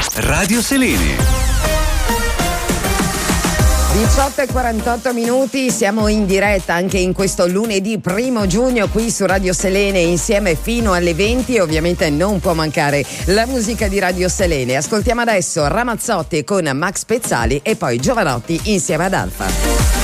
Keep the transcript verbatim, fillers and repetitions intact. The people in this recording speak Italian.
Radio Selene. diciotto e quarantotto minuti, siamo in diretta anche in questo lunedì primo giugno qui su Radio Selene insieme fino alle venti e ovviamente non può mancare la musica di Radio Selene. Ascoltiamo adesso Ramazzotti con Max Pezzali e poi Giovanotti insieme ad Alfa.